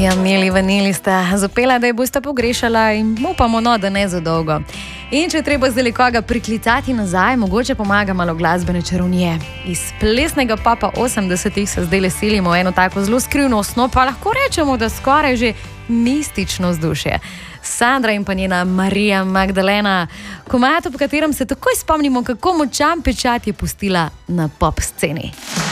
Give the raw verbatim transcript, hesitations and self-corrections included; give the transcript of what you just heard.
Ja, Mili Vanili sta zapela, da je bosta pogrešala in upamo, no, da ne za dolgo. In če treba zdaj koga priklicati nazaj, mogoče pomaga malo glasbene čarovnije. Iz plesnega popa osemdesetih se zdaj selimo eno tako zelo skrivno osno, pa lahko rečemo, da skoraj že mistično vzdušje. Sandra in pa njena Marija Magdalena, komad, po katerem se takoj spomnimo, kako močan pečat je pustila na pop sceni.